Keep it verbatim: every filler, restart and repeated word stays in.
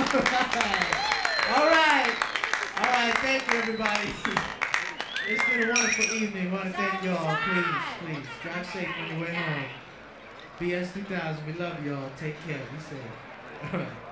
All right. All right. Thank you, everybody. It's been a wonderful evening. I want to thank y'all. Please, please, drive safe on your way home. B S two thousand, we love y'all. Take care. Be safe. All right.